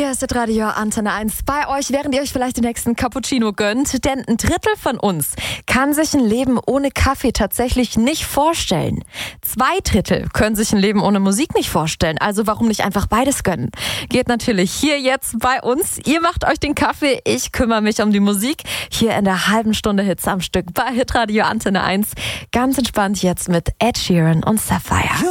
Hier ist das Radio Antenne 1 bei euch, während ihr euch vielleicht den nächsten Cappuccino gönnt. Denn ein Drittel von uns kann sich ein Leben ohne Kaffee tatsächlich nicht vorstellen. 2 Drittel können sich ein Leben ohne Musik nicht vorstellen. Also warum nicht einfach beides gönnen? Geht natürlich hier jetzt bei uns. Ihr macht euch den Kaffee, ich kümmere mich um die Musik. Hier in der halben Stunde Hits am Stück bei Hitradio Antenne 1. Ganz entspannt jetzt mit Ed Sheeran und Sapphire.